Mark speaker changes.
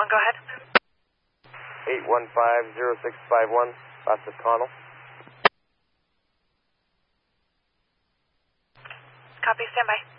Speaker 1: go ahead.
Speaker 2: 815-0651, Boston Connell.
Speaker 1: Copy, stand by.